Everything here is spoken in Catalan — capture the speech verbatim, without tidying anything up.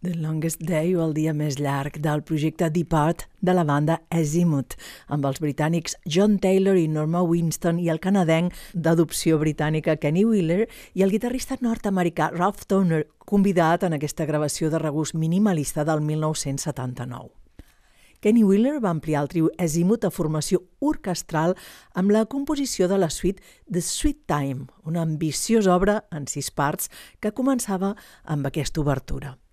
The Longest Day o El dia més llarg del projecte Depart de la banda Azimuth, amb els britànics John Taylor i Norma Winston i el canadenc d'adopció britànica Kenny Wheeler i el guitarrista nord-americà Ralph Towner, convidat en aquesta gravació de regust minimalista del mil nou-cents setanta-nou. Kenny Wheeler va ampliar el trio Azimuth a formació orquestral amb la composició de la suite The Sweet Time, una ambiciosa obra en sis parts que començava amb aquesta obertura.